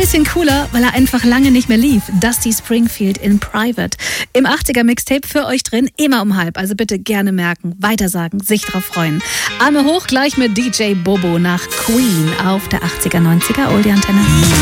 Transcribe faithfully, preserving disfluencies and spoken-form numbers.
bisschen cooler, weil er einfach lange nicht mehr lief. Dusty Springfield in Private. Im achtziger-Mixtape für euch drin, immer um halb. Also bitte gerne merken, weitersagen, sich drauf freuen. Arme hoch, gleich mit D J Bobo nach Queen auf der achtziger, neunziger Oldie Antenne.